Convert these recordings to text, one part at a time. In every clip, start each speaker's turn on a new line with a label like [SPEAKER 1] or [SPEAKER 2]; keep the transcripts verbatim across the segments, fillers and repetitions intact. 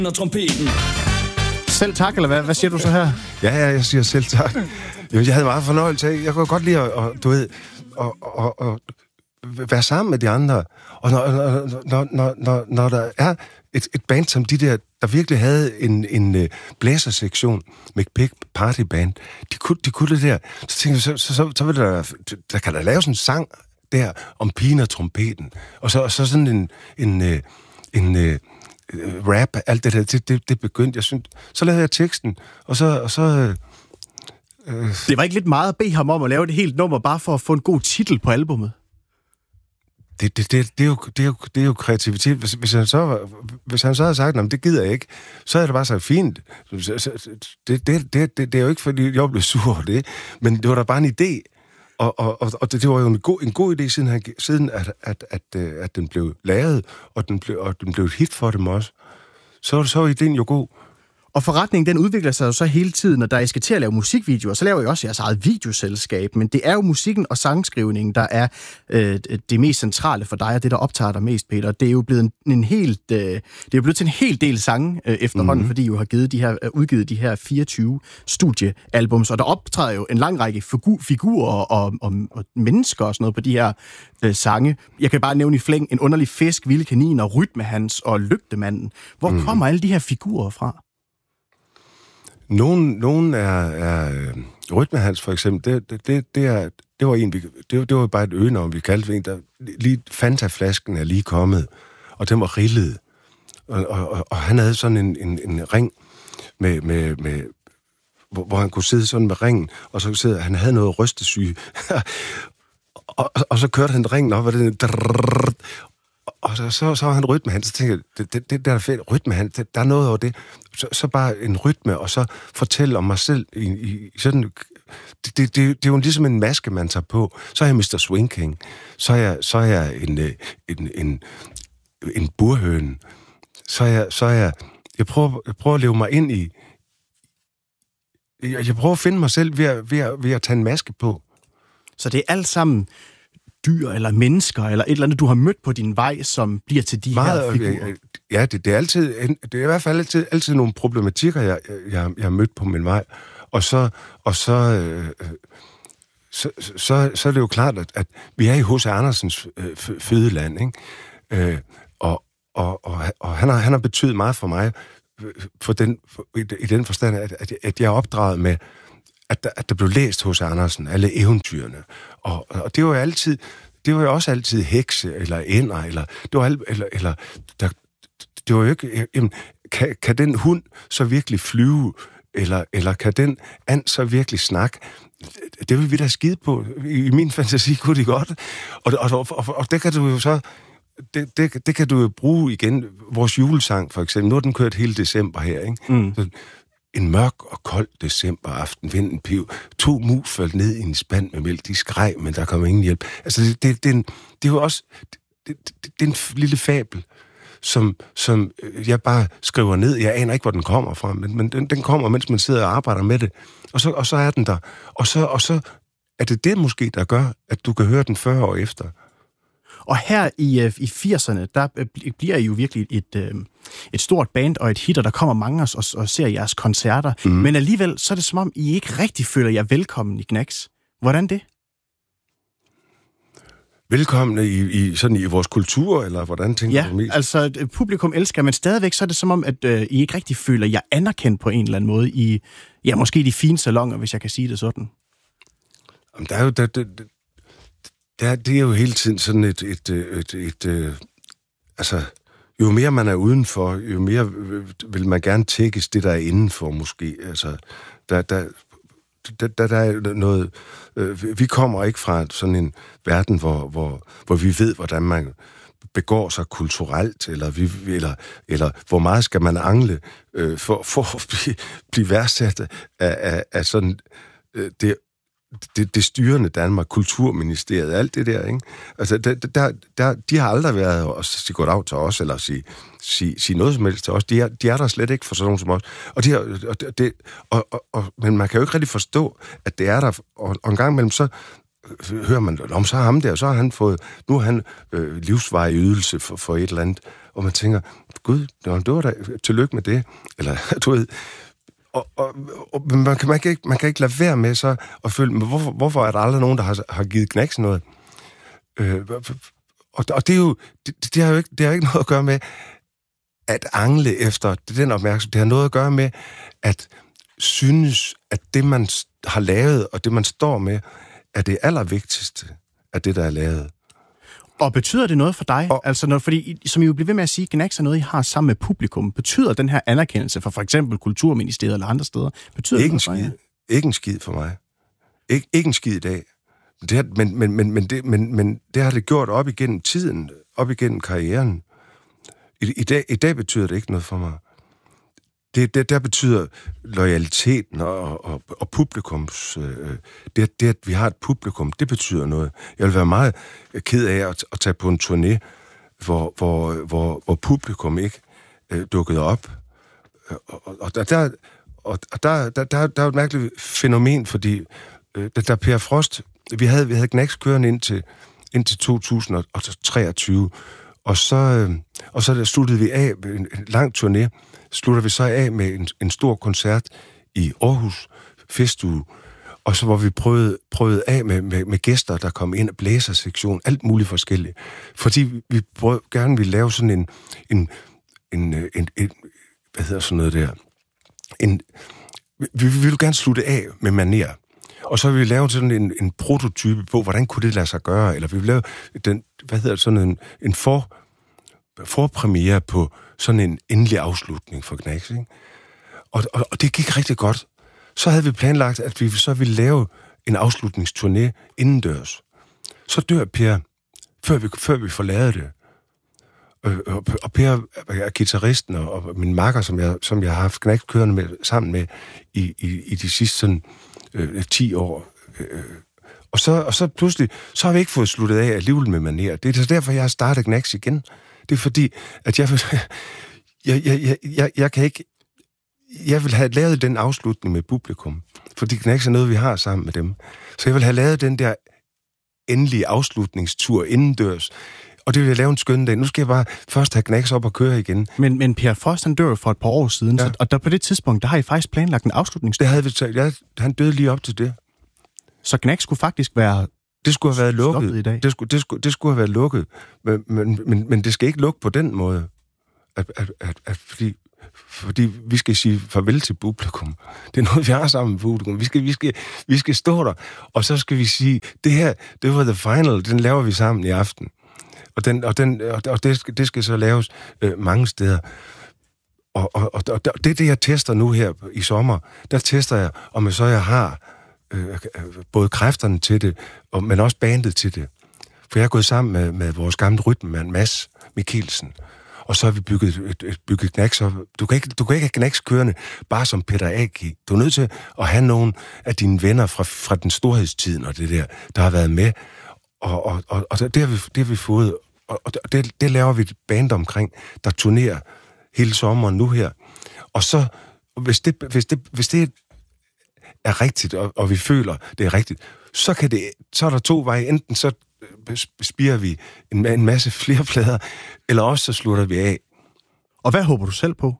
[SPEAKER 1] og trompeten.
[SPEAKER 2] Selv tak, eller hvad? Hvad siger du så her?
[SPEAKER 3] Ja, ja, jeg siger selv tak. Jamen, jeg havde meget fornøjelse af. Jeg kunne godt lide at, og, du ved, at, at, at, at være sammen med de andre. Og når, når, når, når, når der er et, et band som de der, der virkelig havde en, en blæsersektion med Big Party Band, de kunne, de kunne det der. Så tænkte jeg, så, så, så, så vil der, der kan der lave sådan en sang der om pigen og trompeten. Og så, og så sådan en, en, en, en rap, alt det der, det, det, det begyndte. Jeg synes, så lavede jeg teksten, og så... Og så øh,
[SPEAKER 2] det var ikke lidt meget at bede ham om at lave et helt nummer, bare for at få en god titel på albummet?
[SPEAKER 3] Det, det, det, det, er, jo, det, er, jo, det er jo kreativitet. Hvis, hvis, han så, hvis han så havde sagt, at det gider jeg ikke, så er det bare så fint. Det, det, det, det, det er jo ikke, fordi jeg blev sur over det, men det var da bare en idé. Og, og, og det, det var jo en god, en god idé, siden, han, siden at, at, at, at den blev lavet, og den blev, og den blev et hit for dem også. Så, så er idéen jo god.
[SPEAKER 2] Og forretningen, den udvikler sig jo så hele tiden, og da I skal til at lave musikvideoer, så laver I også jeres eget videoselskab, men det er jo musikken og sangskrivningen, der er øh, det mest centrale for dig, og det, der optager dig mest, Peter. Det er jo blevet en, en helt, øh, det er jo blevet til en hel del sange øh, efterhånden, mm-hmm. fordi I jo har givet de her, øh, udgivet de her fireogtyve studiealbums, og der optræder jo en lang række figu- figurer og, og, og mennesker og sådan noget på de her øh, sange. Jeg kan bare nævne i flæng En underlig fisk, Vilde kaniner, Rytmehans og Lygtemanden. Hvor mm. kommer alle de her figurer fra?
[SPEAKER 3] Nogen, nogen er, er øh, Rytmehans for eksempel, det, det, det, det, er, det var en, vi, det, det var bare et øgenavn, vi kaldte en, der lige Fanta-flasken er lige kommet, og den var rillet. Og, og, og han havde sådan en, en, en ring, med, med, med, hvor, hvor han kunne sidde sådan med ringen, og så sidde, han havde noget rystesyge. og, og, og så kørte han ringen op, og det drrrr, og så, så, så var han rytmehans, så tænkte jeg, det, det, det der er fedt, rytmehans, det, der er noget over det. Så, så bare en rytme, og så fortælle om mig selv i, i sådan... Det, det, det, det er jo ligesom en maske, man tager på. Så er jeg mister Swing King. Så er jeg, så er jeg en, en, en, en burhøne. Så er jeg... Så er jeg, jeg, prøver, jeg prøver at leve mig ind i... Jeg, jeg prøver at finde mig selv ved at, ved, at, ved at tage en maske på.
[SPEAKER 2] Så det er alt sammen dyr eller mennesker, eller et eller andet, du har mødt på din vej, som bliver til de Meget, her figurer?
[SPEAKER 3] Ja, det, det er altid, det er i hvert fald altid, altid nogle problematikker, jeg, jeg, jeg har mødt på min vej. Og så, og så, øh, så, så, så er det jo klart, at, at vi er i H C Andersens øh, fødeland, ikke? Øh, og, og, og, og han har, han har betydet meget for mig, for den, for, i, i den forstand, at, at, at jeg er opdraget med, at der, at der blev læst H C Andersen, alle eventyrene. Og, og det var jo altid, det var jo også altid hekse, eller ænder, eller, det var, eller, eller der, det var jo ikke, jamen, kan, kan den hund så virkelig flyve, eller, eller kan den and så virkelig snakke? Det vil vi da skide på. I min fantasi kunne de godt. Og, og, og, og, og det kan du jo så, det, det, det kan du jo bruge igen. Vores julesang, for eksempel. Nu har den kørt hele december her, ikke? Mm. Så, en mørk og kold decemberaften, vinden piv. To mus faldt ned i en spand med mælk. De skreg, men der kom ingen hjælp. Altså, det, det, det, er, en, det er jo også... Det, det, det, det er en lille fabel, som, som jeg bare skriver ned. Jeg aner ikke, hvor den kommer fra, men, men den, den kommer, mens man sidder og arbejder med det. Og så, og så er den der. Og så, og så er det det måske, der gør, at du kan høre den fyrre år efter.
[SPEAKER 2] Og her i, i firserne, der bliver I jo virkelig et, et stort band og et hit, og der kommer mange og, og ser jeres koncerter. Mm. Men alligevel, så er det som om, I ikke rigtig føler jer velkommen i Gnags. Hvordan det?
[SPEAKER 3] Velkomne i, i, sådan i vores kultur, eller hvordan tænker
[SPEAKER 2] ja,
[SPEAKER 3] du mest?
[SPEAKER 2] Ja, altså publikum elsker, men stadigvæk så er det som om, at øh, I ikke rigtig føler jer anerkendt på en eller anden måde i, ja, måske de fine salonger, hvis jeg kan sige det sådan.
[SPEAKER 3] Jamen, der er jo... Der, der, der, det er jo hele tiden sådan et... et, et, et, et altså, jo mere man er udenfor, jo mere vil man gerne tækkes det, der er indenfor, måske. Altså, der... der Der, der, der er noget... Øh, vi kommer ikke fra sådan en verden, hvor, hvor, hvor vi ved, hvordan man begår sig kulturelt, eller, vi, eller, eller hvor meget skal man angle øh, for, for at blive, blive værdsat af, af, af sådan... Øh, det, det, det styrende Danmark, Kulturministeriet, alt det der, ikke? Altså, der, der, der, de har aldrig været at sige goddag til os, eller sige, sige, sige noget som helst til os. De er, de er der slet ikke for sådan nogen som os. Og, de har, og, det, og, og, og, men man kan jo ikke rigtig forstå, at det er der, og, og en gang imellem, så, hører man, om så er ham der, så har han fået, nu har han øh, livsvarig ydelse for, for et eller andet, og man tænker, gud, det var da, tillykke med det, eller du ved, og, og, og man, kan, man, kan ikke, man kan ikke lade være med så at føle, men hvorfor, hvorfor er der aldrig nogen, der har, har givet Gnags noget? Øh, og, og det er jo, det, det har jo ikke, det har ikke noget at gøre med, at angle efter den opmærksomhed, det har noget at gøre med, at synes, at det, man har lavet, og det, man står med, er det allervigtigste af det, der er lavet.
[SPEAKER 2] Og betyder det noget for dig? Og, altså, når, fordi, som I jo bliver ved med at sige, Gnags er noget, I har sammen med publikum. Betyder den her anerkendelse for for eksempel Kulturministeriet eller andre steder? Betyder
[SPEAKER 3] ikke
[SPEAKER 2] det noget
[SPEAKER 3] en skid. Ikke en skid for mig. Ik- ikke en skid i dag. Det har, men, men, men, men, det, men, men det har det gjort op igennem tiden, op igennem karrieren. I, i, dag, i dag betyder det ikke noget for mig. Det, det der betyder loyaliteten og, og, og publikums... Øh, det, det, at vi har et publikum, det betyder noget. Jeg vil være meget ked af at, at tage på en turné, hvor, hvor, hvor, hvor publikum ikke øh, dukkede op. Og, og, og der, og der, der, der, der er et mærkeligt fænomen, fordi øh, der Per Frost... Vi havde, vi havde Gnags kørende indtil, indtil to tusind treogtyve, og så, øh, og så sluttede vi af med en, en lang turné, slutter vi så af med en, en stor koncert i Aarhus Festuge, og så hvor vi prøvede, prøvede af med, med, med gæster, der kom ind, blæsersektion, alt muligt forskelligt. Fordi vi prøvede, gerne ville lave sådan en, en, en, en, en hvad hedder sådan noget der, en, vi, vi ville gerne slutte af med manér. Og så vil vi lave sådan en, en prototype på, hvordan kunne det lade sig gøre, eller vi vil lave den, hvad hedder det, sådan en, en for, forpremiere på sådan en endelig afslutning for Gnags, ikke? Og, og, og det gik rigtig godt. Så havde vi planlagt, at vi så ville lave en afslutningsturné indendørs. Så dør Per, før vi, før vi får lavet det. Og, og Per er guitaristen og, og min makker, som jeg, som jeg har haft Gnags kørende med, sammen med i, i, i de sidste sådan øh, ti år. Øh, og, så, og så pludselig, så har vi ikke fået sluttet af alligevel med manér. Det er derfor, jeg har startet Gnags igen. Det er fordi, at jeg vil, jeg, jeg, jeg, jeg, jeg kan ikke, jeg vil have lavet den afslutning med publikum, fordi Gnags er noget, vi har sammen med dem. Så jeg vil have lavet den der endelige afslutningstur indendørs, og det vil jeg lave en skøn dag. Nu skal jeg bare først have Gnags op og køre igen.
[SPEAKER 2] Men, men Per Frost, han dør for et par år siden, ja. så, og der på det tidspunkt, der har I faktisk planlagt en afslutningstur.
[SPEAKER 3] Det havde vi taget. Ja, han døde lige op til det.
[SPEAKER 2] Så Gnags skulle faktisk være...
[SPEAKER 3] Det skulle have været lukket. I dag. Det, skulle, det, skulle, det skulle have været lukket. Men, men, men, men det skal ikke lukke på den måde. At, at, at, at, fordi, fordi vi skal sige farvel til publikum. Det er noget, vi har sammen med publikum. Vi skal, vi skal, vi skal stå der, og så skal vi sige, det her, det var the final, den laver vi sammen i aften. Og, den, og, den, og det, skal, det skal så laves øh, mange steder. Og, og, og, og det er det, jeg tester nu her i sommer. Der tester jeg, om jeg så jeg har øh, både kræfterne til det, og, men også bandet til det. For jeg er gået sammen med, med vores gamle rytmemand, Mads Mikkelsen. Og så har vi bygget, et, et, bygget Gnags op. Du kan ikke, du kan ikke have Gnags kørende bare som Peter Aki. Du er nødt til at have nogle af dine venner fra, fra den storhedstiden og det der, der har været med. Og, og, og, og det, har vi, det har vi fået. Og, og det, det laver vi et band omkring, der turnerer hele sommeren nu her. Og så, hvis det, hvis det, hvis det er rigtigt, og, og vi føler, det er rigtigt, så, kan det, så er der to veje. Enten så spirer vi en, en masse flere plader, eller også så slutter vi af.
[SPEAKER 2] Og hvad håber du selv på?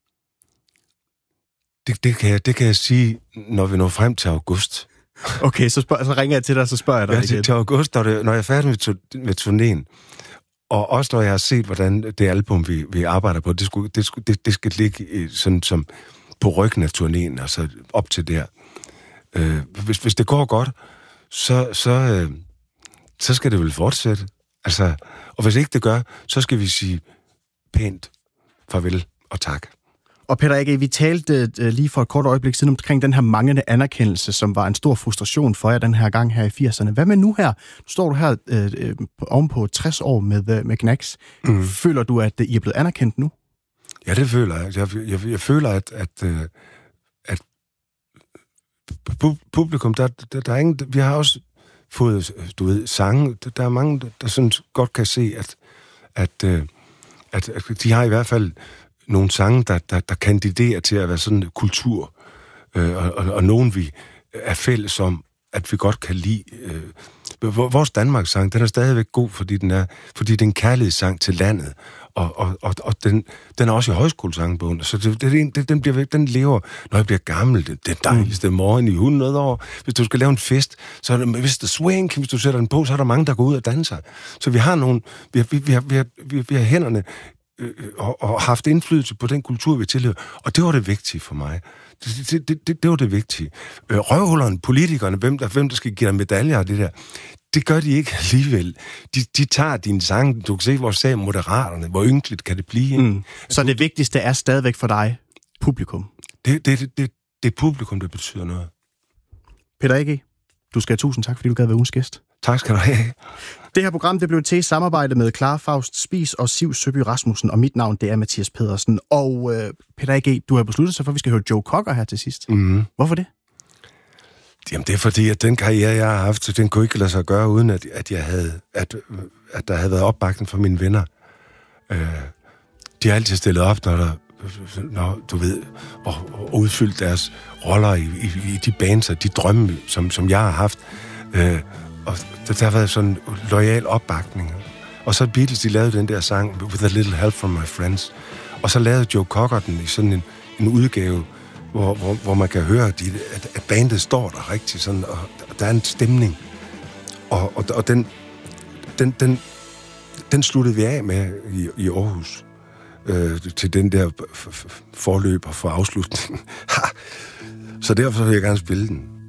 [SPEAKER 3] Det, det, kan, jeg, det kan jeg sige, når vi når frem til august.
[SPEAKER 2] Okay, så, spørg, så ringer jeg til dig, så spørger jeg dig
[SPEAKER 3] ja,
[SPEAKER 2] igen.
[SPEAKER 3] Til august, når, det, når jeg er færdig med, tu, med turnéen, og også når jeg har set, hvordan det album, vi, vi arbejder på, det, skulle, det, skulle, det, det skal ligge sådan som på ryggen af turnéen, altså op til der. Øh, hvis, hvis det går godt, så, så, øh, så skal det vel fortsætte. Altså, og hvis ikke det gør, så skal vi sige pænt farvel og tak.
[SPEAKER 2] Og Peter Aki, vi talte uh, lige for et kort øjeblik siden omkring den her manglende anerkendelse, som var en stor frustration for jer den her gang her i firserne. Hvad med nu her? Nu står du her uh, uh, ovenpå tres år med, uh, med Gnags. Mm. Føler du, at uh, I er blevet anerkendt nu?
[SPEAKER 3] Ja, det føler jeg. Jeg, jeg, jeg føler, at, at, uh, at publikum, der, der, der er ingen... Vi har også fået, du ved, sange. Der er mange, der, der sådan godt kan se, at, at, uh, at, at de har i hvert fald nogle sange, der, der, der kandiderer til at være sådan kultur, øh, og, og, og nogen vi er fælles om, at vi godt kan lide. Øh, Vores Danmarks sang, den er stadigvæk god, fordi, den er, fordi det er en kærlighedssang til landet. Og, og, og, og den, den er også i højskolesangbogen, så det, det, det, den, bliver, den lever, når jeg bliver gammel. Det, det dejligste morgen i hundrede år. Hvis du skal lave en fest, så er det, hvis der swing, hvis du sætter den på, så er der mange, der går ud og danser. Så vi har nogle, vi har, vi har, vi har, vi har hænderne øh, og, og haft indflydelse på den kultur, vi tilhører. Og det var det vigtige for mig. Det, det, det, det, det var det vigtige. Øh, røvhullerne, politikerne, hvem der, hvem der skal give dig medaljer og det der, det gør de ikke alligevel. De, de tager dine sange. Du kan se, hvor sagde Moderaterne, hvor ynkeligt kan det blive. Mm.
[SPEAKER 2] Så det vigtigste er stadigvæk for dig publikum?
[SPEAKER 3] Det, det, det, det, det er publikum, der betyder noget.
[SPEAKER 2] Peter A G, du skal have tusind tak, fordi du gad være ugens gæst.
[SPEAKER 3] Tak skal du have.
[SPEAKER 2] Det her program det blev til i samarbejde med Clara Faust Spies og Siv Søby Rasmussen, og mit navn det er Mathias Pedersen. Og øh, Peter A G, du har besluttet sig for, at vi skal høre Joe Cocker her til sidst.
[SPEAKER 3] Mm.
[SPEAKER 2] Hvorfor det?
[SPEAKER 3] Jamen det er fordi, at den karriere, jeg har haft, den kunne ikke lade sig gøre, uden at, at, jeg havde, at, at der havde været opbakning fra mine venner. Øh, de har altid stillet op, når der, når, du ved, og, og udfyldt deres roller i, i, i de bands og de drømme, som, som jeg har haft. Øh, og der, der har været sådan en loyal opbakning. Og så Beatles, de lavede den der sang, With a Little Help from My Friends. Og så lavede Joe Cocker den i sådan en, en udgave, Hvor, hvor, hvor man kan høre, at, at bandet står der rigtig sådan, og der er en stemning. Og, og, og den, den, den, den sluttede vi af med i, i Aarhus, øh, til den der forløber for afslutningen. Så derfor vil jeg gerne spille den.